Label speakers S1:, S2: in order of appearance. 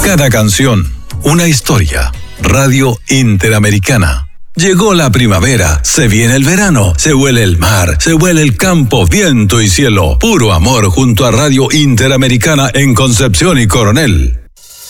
S1: Cada canción, una historia. Radio Interamericana. Llegó la primavera, se viene el verano, se huele el mar, se huele el campo, viento y cielo. Puro amor junto a Radio Interamericana en Concepción y Coronel.